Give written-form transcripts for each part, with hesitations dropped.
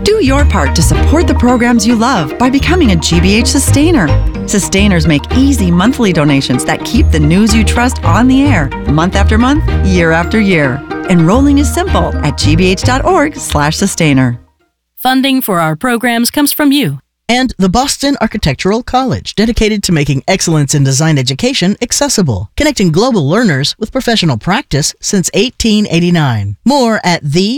Do your part to support the programs you love by becoming a GBH Sustainer. Sustainers make easy monthly donations that keep the news you trust on the air, month after month, year after year. Enrolling is simple at gbh.org/sustainer. Funding for our programs comes from you. And the Boston Architectural College, dedicated to making excellence in design education accessible, connecting global learners with professional practice since 1889. More at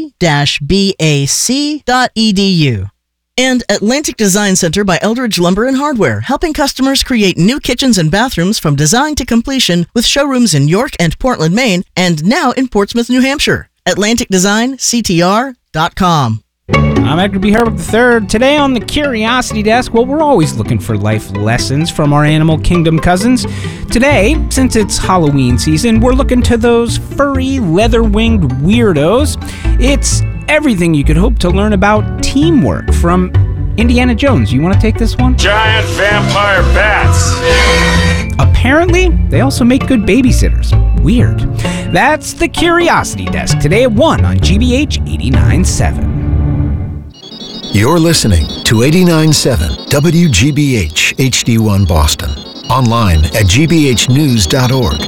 the-bac.edu. And Atlantic Design Center by Eldridge Lumber and Hardware, helping customers create new kitchens and bathrooms from design to completion with showrooms in York and Portland, Maine, and now in Portsmouth, New Hampshire. AtlanticDesignCTR.com. I'm Edgar B. Herbert III. Today on the Curiosity Desk, well, we're always looking for life lessons from our animal kingdom cousins. Today, since it's Halloween season, we're looking to those furry, leather-winged weirdos. It's everything you could hope to learn about teamwork from Indiana Jones. You want to take this one? Giant vampire bats. Apparently, they also make good babysitters. Weird. That's the Curiosity Desk, today at 1 on GBH 89.7. You're listening to 89.7 WGBH HD1 Boston. Online at gbhnews.org.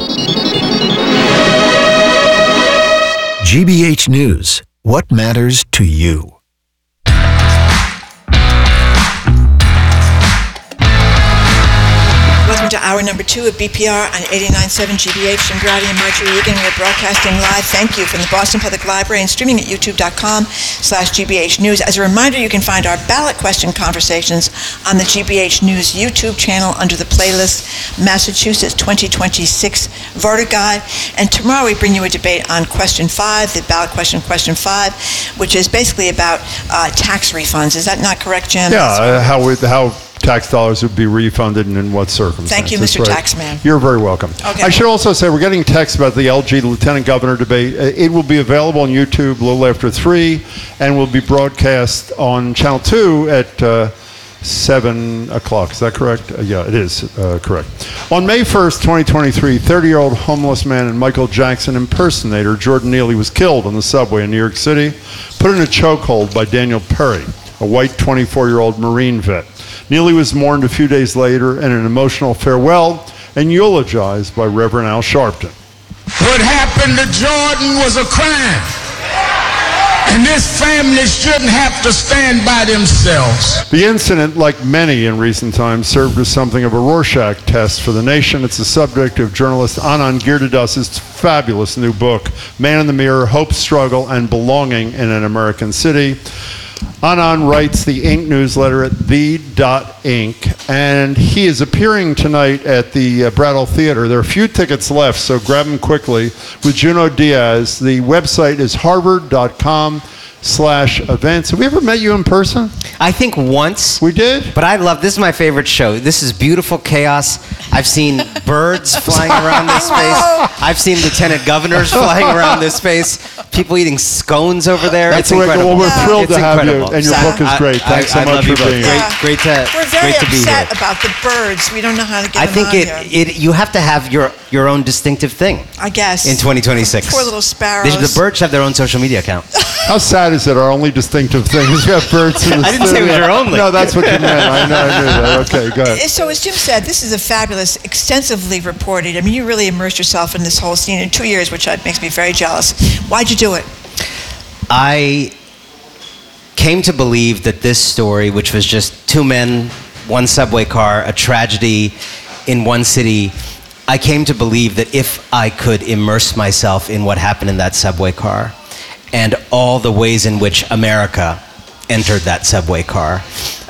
GBH News. What matters to you? Welcome to hour number 2 of BPR on 89.7 GBH. Jim Grady and Marjorie Egan. We're broadcasting live. Thank you from the Boston Public Library and streaming at youtube.com/GBH News. As a reminder, you can find our ballot question conversations on the GBH News YouTube channel under the playlist Massachusetts 2026 Voter Guide. And tomorrow we bring you a debate on question 5, the ballot question 5, which is basically about tax refunds. Is that not correct, Jim? Yeah, how tax dollars would be refunded and in what circumstances. Thank you, Mr. Taxman. You're very welcome. Okay. I should also say we're getting texts about the LG Lieutenant Governor debate. It will be available on YouTube a little after 3 and will be broadcast on Channel 2 at 7 o'clock. Is that correct? Yeah, it is correct. On May 1st, 2023, 30-year-old homeless man and Michael Jackson impersonator Jordan Neely was killed on the subway in New York City, put in a chokehold by Daniel Perry, a white 24-year-old Marine vet. Neely was mourned a few days later in an emotional farewell and eulogized by Reverend Al Sharpton. What happened to Jordan was a crime. And this family shouldn't have to stand by themselves. The incident, like many in recent times, served as something of a Rorschach test for the nation. It's the subject of journalist Anand Giridharadas' fabulous new book, Man in the Mirror, Hope, Struggle, and Belonging in an American City. Anand writes the Inc. newsletter at the.inc, and he is appearing tonight at the Brattle Theater. There are a few tickets left, so grab them quickly, with Junot Diaz. The website is harvard.com/events. Have we ever met you in person? I think once. We did? But I love, this is my favorite show. This is beautiful chaos. I've seen birds flying around this space. I've seen lieutenant governors flying around this space. People eating scones over there. That's it's incredible. Well, we're thrilled it's to have incredible. you, and your book is great. Thanks so much for being here. Great to We're very great to be here. upset about the birds. We don't know how to get I them think on here. you have to have your own distinctive thing. I guess. In 2026. Poor little sparrows. The birds have their own social media account. How sad is it? Our only distinctive thing is we have birds in the I didn't say it was your only. No, that's what you meant. I knew that. Okay, go ahead. So as Jim said, this is a fabulous, extensively reported. I mean, you really immersed yourself in this whole scene in 2 years, which makes me very jealous. Why'd you do it? I came to believe that this story, which was just two men, one subway car, a tragedy in one city, I came to believe that if I could immerse myself in what happened in that subway car and all the ways in which America entered that subway car,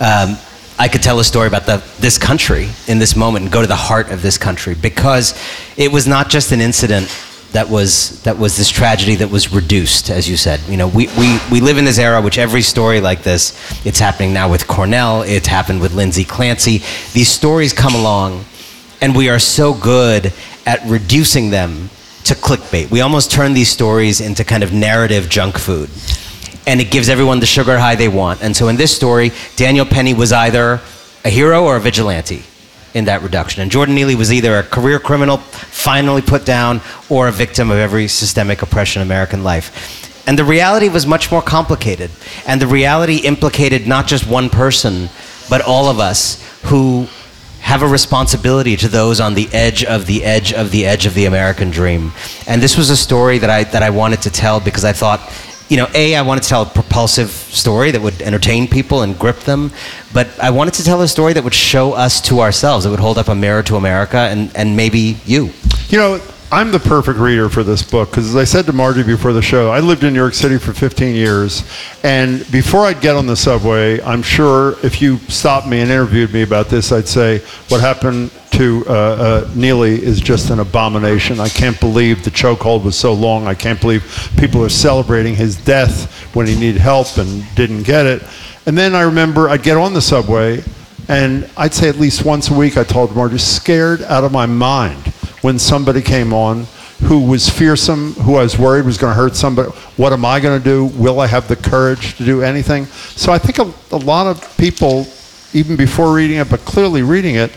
I could tell a story about this country in this moment and go to the heart of this country, because it was not just an incident that was this tragedy that was reduced, as you said. You know, we live in this era which every story like this, it's happening now with Cornell, it's happened with Lindsay Clancy. These stories come along and we are so good at reducing them to clickbait. We almost turn these stories into kind of narrative junk food. And it gives everyone the sugar high they want. And so in this story, Daniel Penny was either a hero or a vigilante in that reduction. And Jordan Neely was either a career criminal finally put down or a victim of every systemic oppression in American life. And the reality was much more complicated. And the reality implicated not just one person, but all of us who have a responsibility to those on the edge of the edge of the edge of the American dream. And this was a story that I wanted to tell because I thought, I wanted to tell a propulsive story that would entertain people and grip them, but I wanted to tell a story that would show us to ourselves, that would hold up a mirror to America and maybe you. I'm the perfect reader for this book because, as I said to Margie before the show, I lived in New York City for 15 years, and before I'd get on the subway, I'm sure if you stopped me and interviewed me about this, I'd say what happened to Neely is just an abomination. I can't believe the chokehold was so long. I can't believe people are celebrating his death when he needed help and didn't get it. And then I remember I'd get on the subway, and I'd say at least once a week I told Margie, scared out of my mind when somebody came on who was fearsome, who I was worried was going to hurt somebody. What am I going to do? Will I have the courage to do anything? So I think a lot of people, even before reading it, but clearly reading it,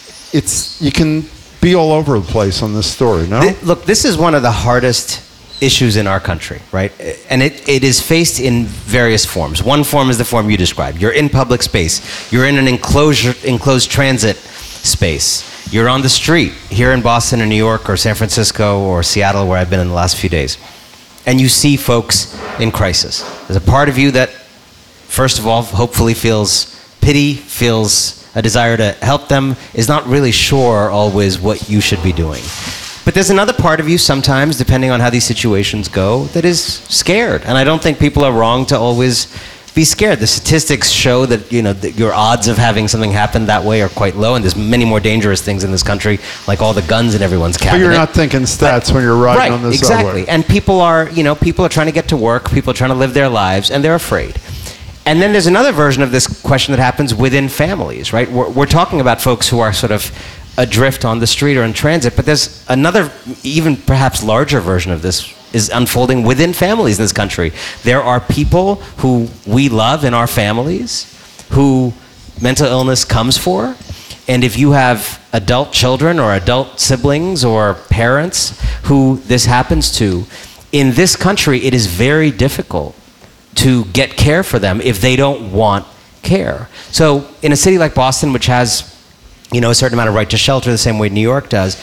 you can be all over the place on this story, no? Look, this is one of the hardest issues in our country, right? And it is faced in various forms. One form is the form you described. You're in public space. You're in an enclosed transit space. You're on the street here in Boston or New York or San Francisco or Seattle, where I've been in the last few days, and you see folks in crisis. There's a part of you that, first of all, hopefully feels pity, feels a desire to help them, is not really sure always what you should be doing. But there's another part of you sometimes, depending on how these situations go, that is scared. And I don't think people are wrong to always be scared. The statistics show that that your odds of having something happen that way are quite low, and there's many more dangerous things in this country, like all the guns in everyone's cabinet. But you're not thinking stats when you're riding on the subway. Right, exactly. And people are trying to get to work, people are trying to live their lives, and they're afraid. And then there's another version of this question that happens within families, right? We're talking about folks who are sort of adrift on the street or in transit, but there's another, even perhaps larger version of this is unfolding within families in this country. There are people who we love in our families who mental illness comes for, and if you have adult children or adult siblings or parents who this happens to, in this country it is very difficult to get care for them if they don't want care. So in a city like Boston, which has a certain amount of right to shelter, the same way New York does,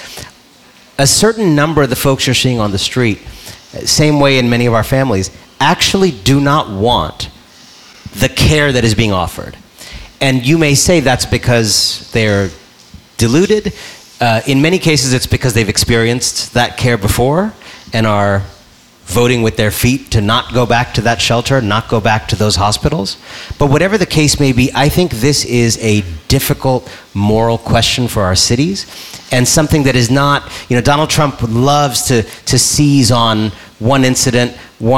a certain number of the folks you're seeing on the street, same way in many of our families, actually do not want the care that is being offered. And you may say that's because they're deluded. In many cases, it's because they've experienced that care before and are voting with their feet to not go back to that shelter, not go back to those hospitals. But whatever the case may be, I think this is a difficult moral question for our cities, and something that is not, Donald Trump loves to seize on one incident,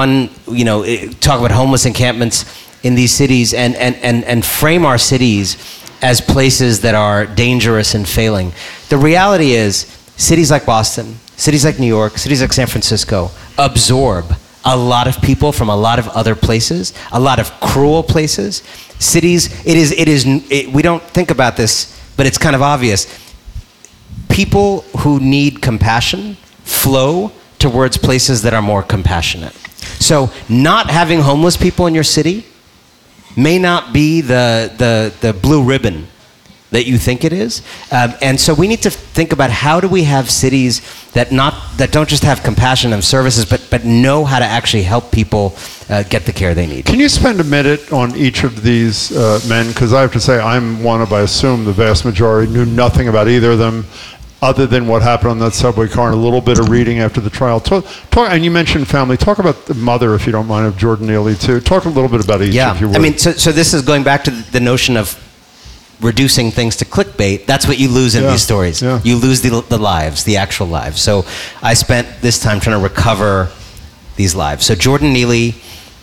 talk about homeless encampments in these cities and frame our cities as places that are dangerous and failing. The reality is, cities like Boston, cities like New York, cities like San Francisco absorb a lot of people from a lot of other places, a lot of cruel places. Cities, we don't think about this, but it's kind of obvious. People who need compassion flow towards places that are more compassionate. So not having homeless people in your city may not be the blue ribbon that you think it is. And so we need to think about how do we have cities that don't just have compassion and services, but know how to actually help people get the care they need. Can you spend a minute on each of these men? Because I have to say, I'm one of, I assume, the vast majority knew nothing about either of them other than what happened on that subway car and a little bit of reading after the trial. Talk, and you mentioned family. Talk about the mother, if you don't mind, of Jordan Neely, too. Talk a little bit about each, if you would. I mean, so this is going back to the notion of reducing things to clickbait. That's what you lose in these stories. Yeah. You lose the lives, the actual lives. So I spent this time trying to recover these lives. So Jordan Neely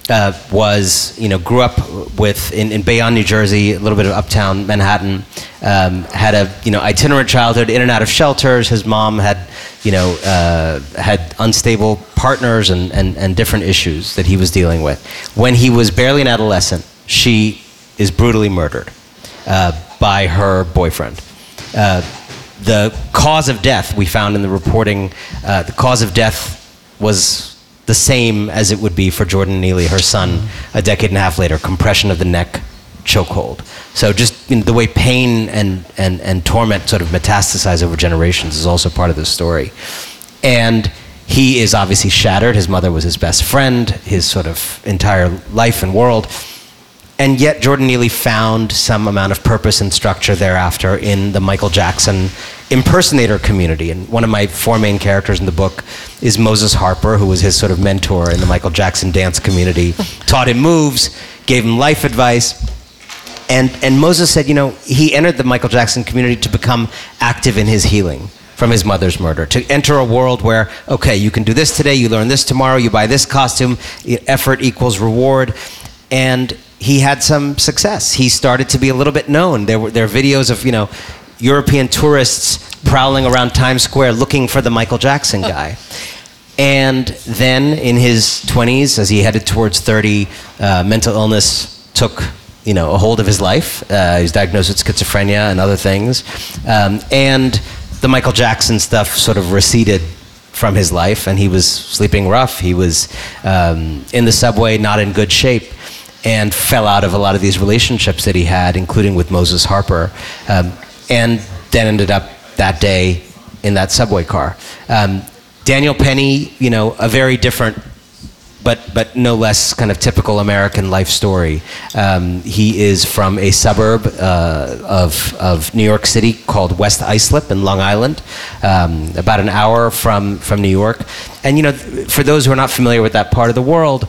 grew up in Bayonne, New Jersey, a little bit of uptown Manhattan, had a itinerant childhood, in and out of shelters. His mom had unstable partners and different issues that he was dealing with. When he was barely an adolescent, she is brutally murdered by her boyfriend. The cause of death, we found in the reporting, the cause of death was the same as it would be for Jordan Neely, her son, a decade and a half later, compression of the neck, chokehold. So just the way pain and torment sort of metastasize over generations is also part of this story. And he is obviously shattered. His mother was his best friend, his sort of entire life and world. And yet Jordan Neely found some amount of purpose and structure thereafter in the Michael Jackson impersonator community. And one of my 4 main characters in the book is Moses Harper, who was his sort of mentor in the Michael Jackson dance community, taught him moves, gave him life advice. And Moses said, he entered the Michael Jackson community to become active in his healing from his mother's murder, to enter a world where, okay, you can do this today, you learn this tomorrow, you buy this costume, effort equals reward. And he had some success. He started to be a little bit known. There are videos of, European tourists prowling around Times Square looking for the Michael Jackson guy. And then in his 20s, as he headed towards 30, mental illness took a hold of his life. He was diagnosed with schizophrenia and other things. And the Michael Jackson stuff sort of receded from his life, and he was sleeping rough. He was in the subway, not in good shape, and fell out of a lot of these relationships that he had, including with Moses Harper, and then ended up that day in that subway car. Daniel Penny, a very different but no less kind of typical American life story. He is from a suburb of New York City called West Islip in Long Island, about an hour from New York. And for those who are not familiar with that part of the world,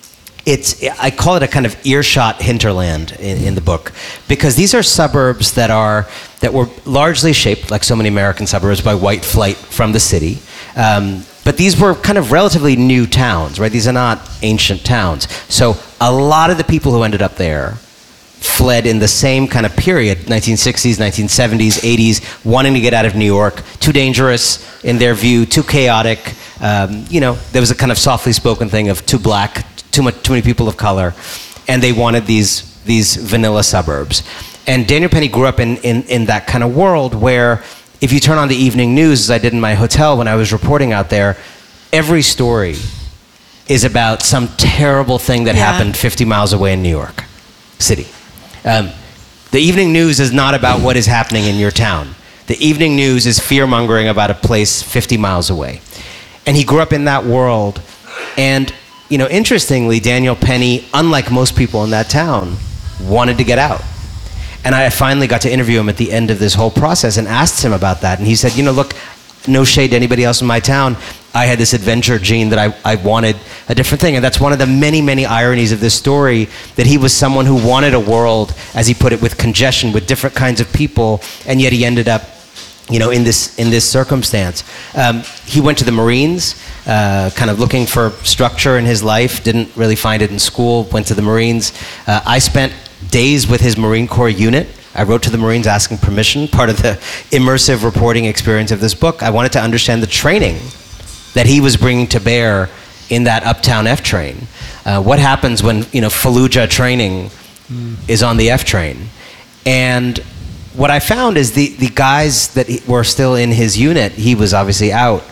I call it a kind of earshot hinterland in the book, because these are suburbs that were largely shaped, like so many American suburbs, by white flight from the city. But these were kind of relatively new towns, right? These are not ancient towns. So a lot of the people who ended up there fled in the same kind of period, 1960s, 1970s, 80s, wanting to get out of New York, too dangerous in their view, too chaotic. There was a kind of softly spoken thing of too black, too many people of color, and they wanted these vanilla suburbs. And Daniel Penny grew up in that kind of world where, if you turn on the evening news, as I did in my hotel when I was reporting out there, every story is about some terrible thing that happened 50 miles away in New York City. The evening news is not about what is happening in your town. The evening news is fear-mongering about a place 50 miles away. And he grew up in that world. And, interestingly, Daniel Penny, unlike most people in that town, wanted to get out. And I finally got to interview him at the end of this whole process and asked him about that. And he said, look, no shade to anybody else in my town. I had this adventure gene that I wanted a different thing. And that's one of the many, many ironies of this story, that he was someone who wanted a world, as he put it, with congestion, with different kinds of people, and yet he ended up in this circumstance. He went to the Marines, kind of looking for structure in his life, didn't really find it in school, went to the Marines. I spent days with his Marine Corps unit. I wrote to the Marines asking permission, part of the immersive reporting experience of this book. I wanted to understand the training that he was bringing to bear in that Uptown F train. What happens when Fallujah training is on the F train? And what I found is the guys that were still in his unit, he was obviously out,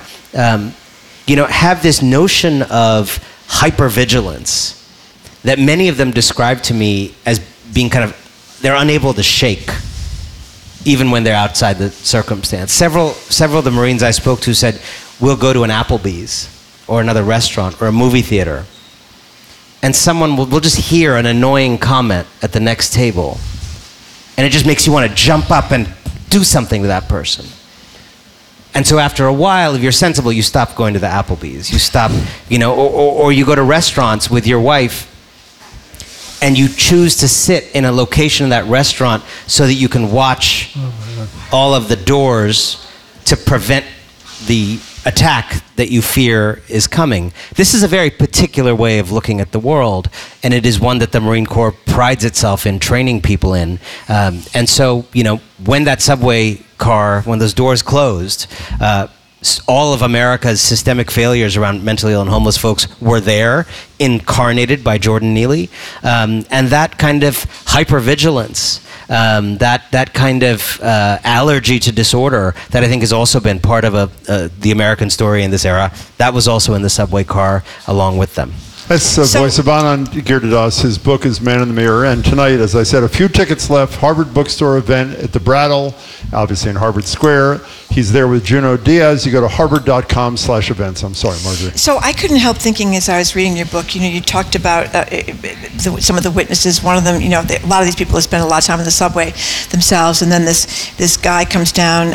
have this notion of hypervigilance that many of them describe to me as being they're unable to shake even when they're outside the circumstance. Several of the Marines I spoke to said, we'll go to an Applebee's or another restaurant or a movie theater, and someone will just hear an annoying comment at the next table, and it just makes you want to jump up and do something to that person. And so after a while, if you're sensible, you stop going to the Applebee's. You stop, or you go to restaurants with your wife, and you choose to sit in a location in that restaurant so that you can watch all of the doors to prevent the attack that you fear is coming. This is a very particular way of looking at the world, and it is one that the Marine Corps prides itself in training people in. And so, when that subway car, when those doors closed, all of America's systemic failures around mentally ill and homeless folks were there, incarnated by Jordan Neely. And that kind of hypervigilance, that kind of allergy to disorder that I think has also been part of the American story in this era, that was also in the subway car along with them. That's voice of Anand Girdadas. His book is Man in the Mirror. And tonight, as I said, a few tickets left. Harvard Bookstore event at the Brattle, obviously in Harvard Square. He's there with Junot Diaz. You go to harvard.com/events. I'm sorry, Marjorie. So I couldn't help thinking as I was reading your book, you talked about some of the witnesses. One of them, a lot of these people have spent a lot of time in the subway themselves. And then this guy comes down,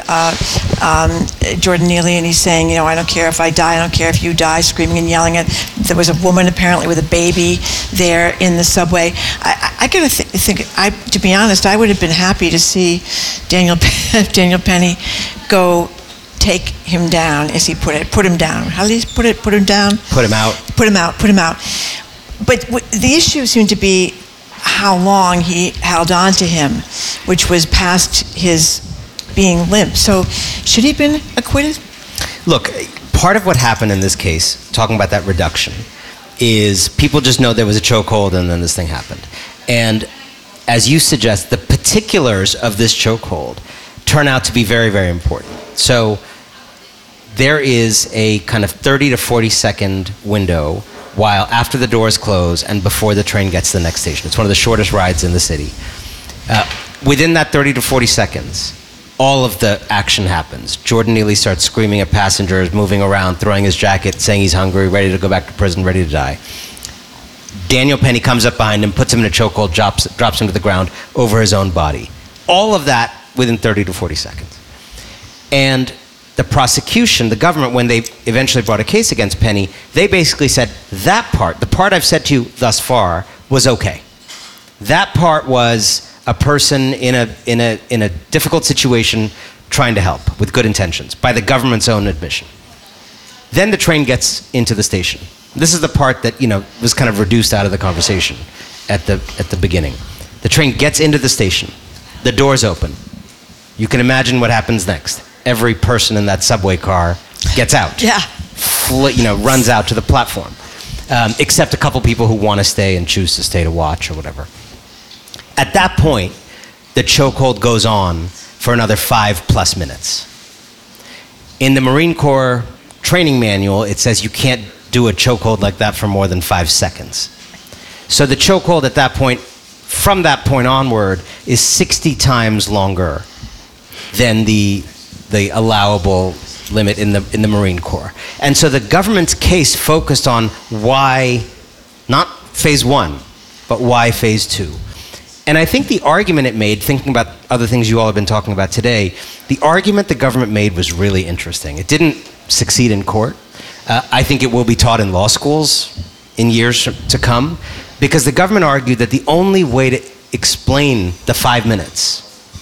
Jordan Neely, and he's saying, I don't care if I die, I don't care if you die, screaming and yelling at. There was a woman apparently with a baby there in the subway. I gotta think. To be honest, I would have been happy to see Daniel Penny go take him down, as he put it. Put him down. How did he put it? Put him down. Put him out. Put him out. Put him out. But the issue seemed to be how long he held on to him, which was past his being limp. So should he have been acquitted? Look, part of what happened in this case, talking about that reduction, is people just know there was a chokehold and then this thing happened. And as you suggest, the particulars of this chokehold turn out to be very, very important. So there is a kind of 30 to 40 second window while after the doors close and before the train gets to the next station. It's one of the shortest rides in the city. Within that 30 to 40 seconds, all of the action happens. Jordan Neely starts screaming at passengers, moving around, throwing his jacket, saying he's hungry, ready to go back to prison, ready to die. Daniel Penny comes up behind him, puts him in a chokehold, drops him to the ground over his own body. All of that within 30 to 40 seconds. And the prosecution, the government, when they eventually brought a case against Penny, they basically said that part, the part I've said to you thus far, was okay. That part was a person in a difficult situation trying to help with good intentions, by the government's own admission. Then the train gets into the station. This is the part that was kind of reduced out of the conversation at the beginning. The train gets into the station. The doors open. You can imagine what happens next. Every person in that subway car gets out. Yeah. Runs out to the platform, except a couple people who want to stay and choose to stay to watch or whatever. At that point, the chokehold goes on for another 5+ minutes. In the Marine Corps training manual, it says you can't do a chokehold like that for more than 5 seconds. So the chokehold at that point, from that point onward, is 60 times longer than the allowable limit in the Marine Corps. And so the government's case focused on why, not phase 1, but why phase 2. And I think the argument it made, thinking about other things you all have been talking about today, the argument the government made was really interesting. It didn't succeed in court. I think it will be taught in law schools in years to come, because the government argued that the only way to explain the 5 minutes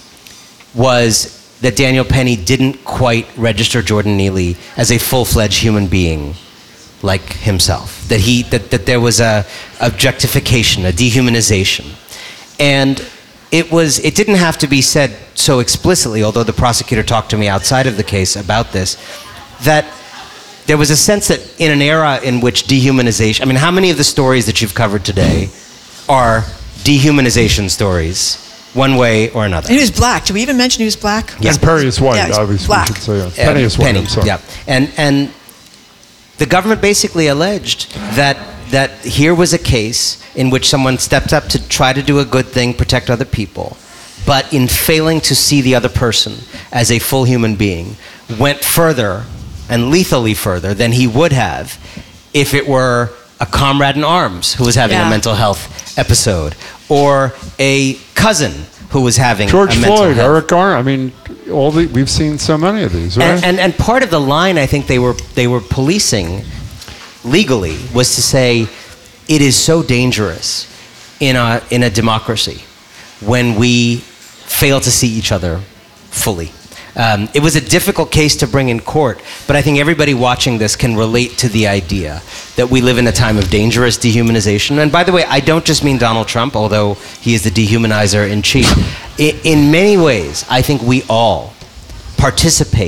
was that Daniel Penny didn't quite register Jordan Neely as a full-fledged human being like himself. That there was a objectification, a dehumanization. And it didn't have to be said so explicitly, although the prosecutor talked to me outside of the case about this, that there was a sense that in an era in which dehumanization, how many of the stories that you've covered today are dehumanization stories, one way or another? And he was black. Did we even mention he was black? Yeah. And Penny is white, yeah, obviously. Black. We should say. Penny is white, I'm sorry. Yeah. And the government basically alleged that here was a case in which someone stepped up to try to do a good thing, protect other people, but in failing to see the other person as a full human being, went further and lethally further than he would have if it were a comrade in arms who was having a mental health episode, or a cousin who was having George a mental Floyd, health. Eric Garner. We've seen so many of these, right? And part of the line I think they were policing legally was to say it is so dangerous in a democracy when we fail to see each other fully. It was a difficult case to bring in court, but I think everybody watching this can relate to the idea that we live in a time of dangerous dehumanization. And by the way, I don't just mean Donald Trump, although he is the dehumanizer in chief. In many ways, I think we all participate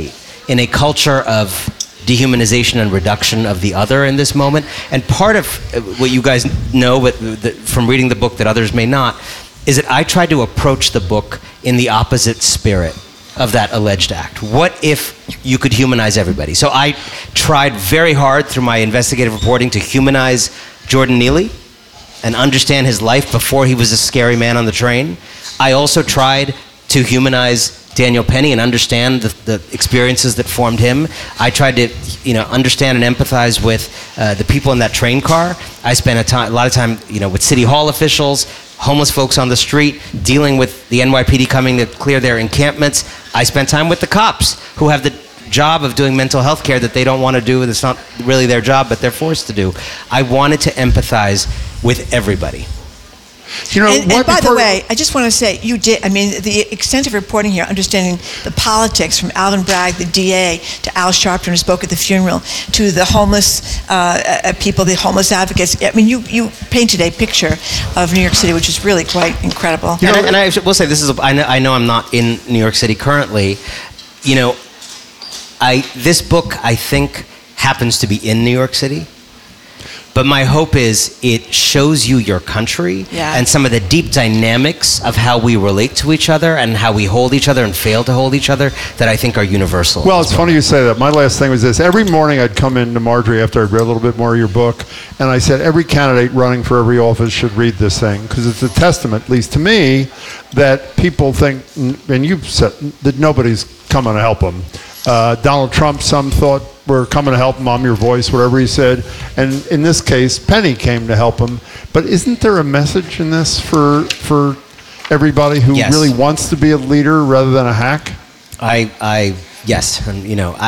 in a culture of dehumanization and reduction of the other in this moment. And part of what you guys know, but from reading the book that others may not, is that I tried to approach the book in the opposite spirit of that alleged act. What if you could humanize everybody? So I tried very hard through my investigative reporting to humanize Jordan Neely and understand his life before he was a scary man on the train. I also tried to humanize Daniel Penny and understand the experiences that formed him. I tried to, understand and empathize with the people in that train car. I spent a lot of time, with City Hall officials, homeless folks on the street, dealing with the NYPD coming to clear their encampments. I spent time with the cops who have the job of doing mental health care that they don't want to do. It's not really their job, but they're forced to do. I wanted to empathize with everybody. And by the way, I just want to say, you did, the extent of reporting here, understanding the politics from Alvin Bragg, the DA, to Al Sharpton, who spoke at the funeral, to the homeless people, the homeless advocates. You painted a picture of New York City, which is really quite incredible. And I will say, I know I'm not in New York City currently. This book, I think, happens to be in New York City. But my hope is it shows you your country and some of the deep dynamics of how we relate to each other and how we hold each other and fail to hold each other that I think are universal. Well, it's funny you say that. My last thing was this. Every morning I'd come in to Marjorie after I'd read a little bit more of your book, and I said every candidate running for every office should read this thing, because it's a testament, at least to me, that people think, and you've said, that nobody's coming to help them. Donald Trump, some thought, we're coming to help him, I'm your voice, whatever he said. And in this case, Penny came to help him. But isn't there a message in this for everybody who really wants to be a leader rather than a hack? Yes. And,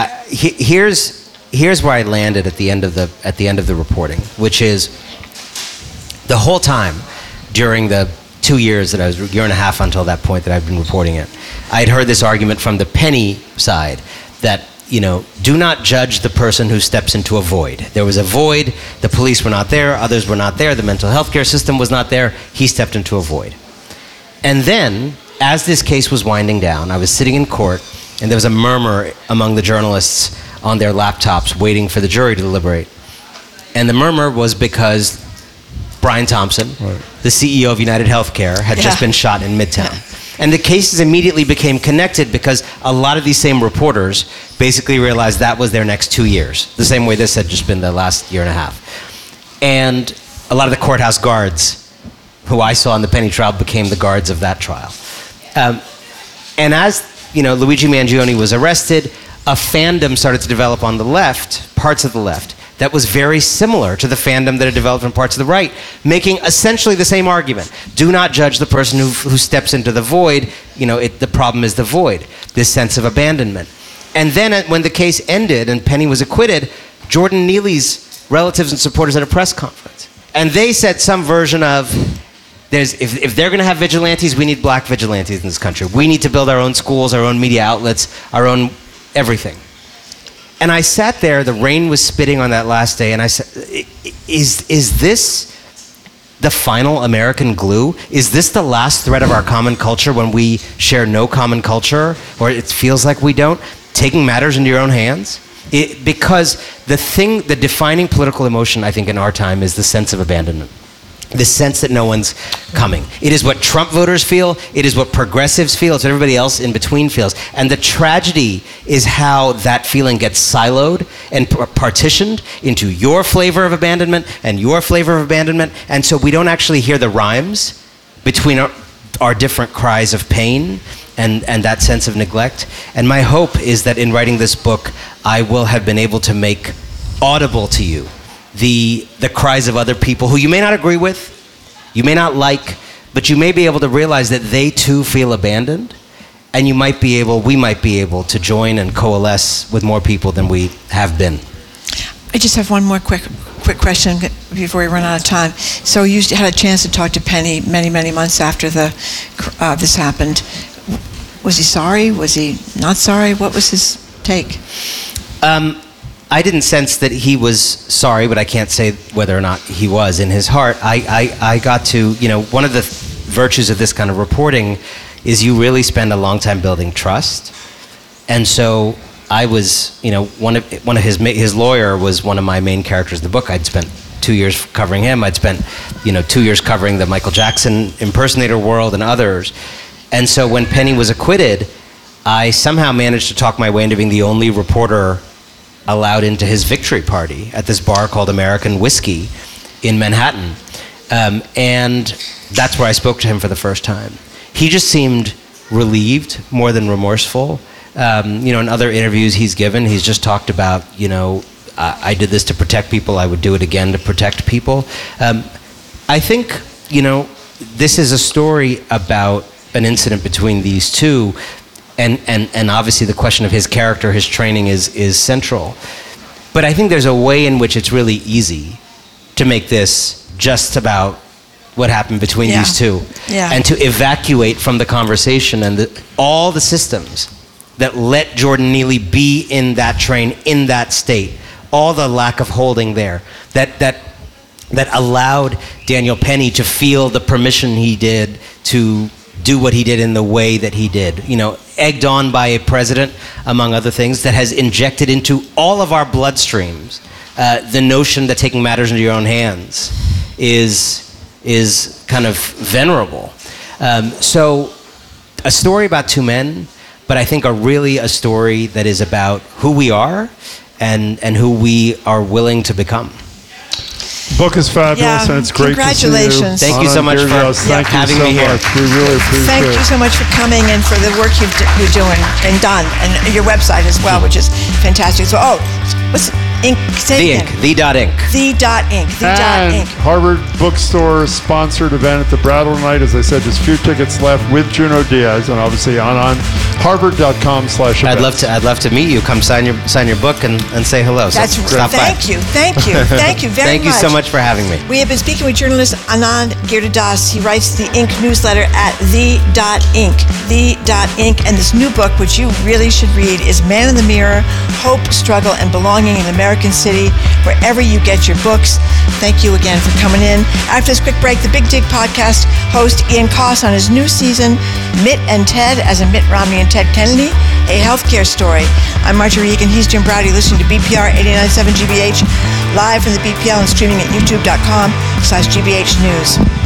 here's where I landed at the end of the reporting, which is the whole time during the 2 years that I was, year and a half until that point that I've been reporting it, I'd heard this argument from the Penny side that, do not judge the person who steps into a void. There was a void, the police were not there, others were not there, the mental health care system was not there, he stepped into a void. And then, as this case was winding down, I was sitting in court, and there was a murmur among the journalists on their laptops waiting for the jury to deliberate. And the murmur was because Brian Thompson, the CEO of United Healthcare, had just been shot in Midtown. And the cases immediately became connected because a lot of these same reporters basically realized that was their next 2 years, the same way this had just been the last year and a half. And a lot of the courthouse guards who I saw in the Penny trial became the guards of that trial. And as Luigi Mangione was arrested, a fandom started to develop on the left, parts of the left, that was very similar to the fandom that had developed from parts of the right, making essentially the same argument. Do not judge the person who steps into the void. The problem is the void, this sense of abandonment. And then when the case ended and Penny was acquitted, Jordan Neely's relatives and supporters had a press conference. And they said some version of, if they're going to have vigilantes, we need black vigilantes in this country. We need to build our own schools, our own media outlets, our own everything. And I sat there, the rain was spitting on that last day, and I said, is this the final American glue? Is this the last thread of our common culture when we share no common culture, or it feels like we don't? Taking matters into your own hands? Because the defining political emotion, I think, in our time is the sense of abandonment. The sense that no one's coming. It is what Trump voters feel. It is what progressives feel. It's what everybody else in between feels. And the tragedy is how that feeling gets siloed and partitioned into your flavor of abandonment and your flavor of abandonment. And so we don't actually hear the rhymes between our different cries of pain and that sense of neglect. And my hope is that in writing this book, I will have been able to make audible to you the cries of other people who you may not agree with, you may not like, but you may be able to realize that they too feel abandoned, and we might be able to join and coalesce with more people than we have been. I just have one more quick question before we run out of time. So you had a chance to talk to Penny many, many months after this happened. Was he sorry? Was he not sorry? What was his take? I didn't sense that he was sorry, but I can't say whether or not he was in his heart. I got to, one of the virtues of this kind of reporting is you really spend a long time building trust. And so I was, one of his lawyer was one of my main characters in the book. I'd spent 2 years covering him. I'd spent, 2 years covering the Michael Jackson impersonator world and others. And so when Penny was acquitted, I somehow managed to talk my way into being the only reporter allowed into his victory party at this bar called American Whiskey in Manhattan. And that's where I spoke to him for the first time. He just seemed relieved more than remorseful. In other interviews he's given, he's just talked about, I did this to protect people, I would do it again to protect people. I think, this is a story about an incident between these two, and obviously the question of his character, his training is central. But I think there's a way in which it's really easy to make this just about what happened between these two, and to evacuate from the conversation and all the systems that let Jordan Neely be in that train, in that state, all the lack of holding there, that allowed Daniel Penny to feel the permission he did to do what he did in the way that he did, egged on by a president, among other things, that has injected into all of our bloodstreams the notion that taking matters into your own hands is kind of venerable. So a story about two men, but I think really a story that is about who we are and who we are willing to become. The book is fabulous, and it's great to see you. Congratulations. Thank you so much for having me here. We really appreciate it. Thank you so much for coming and for the work you're doing and done, and your website as well, which is fantastic. So, what's Ink? The.Ink. The.Ink. And Harvard Bookstore sponsored event at the Brattle Night. As I said, just a few tickets left with Junot Diaz, and obviously on harvard.com/events. I'd love to meet you. Come sign your book and say hello. That's stop by. Thank you very much. Thank you so much for having me. We have been speaking with journalist Anand Girdadas. He writes the Ink newsletter at The.Ink. The.Ink. And this new book, which you really should read, is Man in the Mirror: Hope, Struggle, and Belonging in American City, wherever you get your books. Thank you again for coming in. After this quick break, the Big Dig podcast host Ian Koss on his new season, Mitt and Ted, as in Mitt Romney and Ted Kennedy, a healthcare story. I'm Marjorie Egan. He's Jim Browdy, listening to BPR 89.7 GBH, live from the BPL and streaming at youtube.com/GBH News.